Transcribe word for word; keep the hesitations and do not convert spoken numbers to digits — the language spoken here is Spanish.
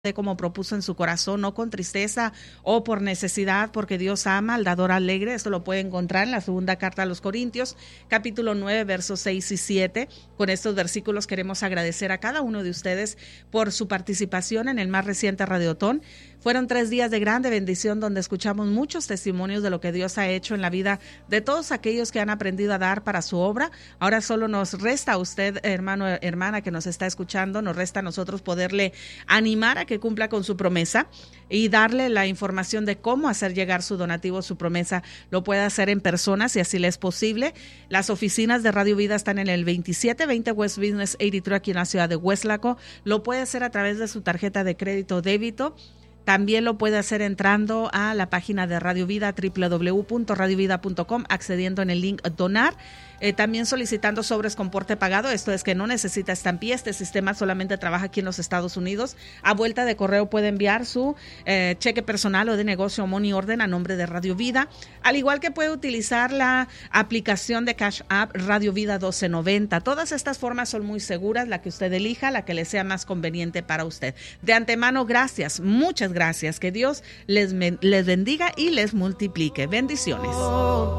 de como propuso en su corazón, no con tristeza o por necesidad, porque Dios ama al dador alegre. Esto lo puede encontrar en la segunda carta a los Corintios, capítulo nueve, versos seis y siete. Con estos versículos queremos agradecer a cada uno de ustedes por su participación en el más reciente Radiotón. Fueron tres días de grande bendición donde escuchamos muchos testimonios de lo que Dios ha hecho en la vida de todos aquellos que han aprendido a dar para su obra. Ahora solo nos resta a usted, hermano, hermana, que nos está escuchando, nos resta a nosotros poderle animar a que cumpla con su promesa y darle la información de cómo hacer llegar su donativo, su promesa. Lo puede hacer en persona si así le es posible. Las oficinas de Radio Vida están en el veintisiete veinte West Business ochenta y tres aquí en la ciudad de Weslaco. Lo puede hacer a través de su tarjeta de crédito o débito. También lo puede hacer entrando a la página de Radio Vida, doble u doble u doble u punto radio vida punto com, accediendo en el link donar. Eh, también solicitando sobres con porte pagado. Esto es que no necesita estampilla. Este sistema solamente trabaja aquí en los Estados Unidos. A vuelta de correo puede enviar su eh, cheque personal o de negocio o money order a nombre de Radio Vida. Al igual que puede utilizar la aplicación de Cash App Radio Vida doce noventa. Todas estas formas son muy seguras. La que usted elija, la que le sea más conveniente para usted. De antemano, gracias. Muchas gracias. Que Dios les, les bendiga y les multiplique. Bendiciones.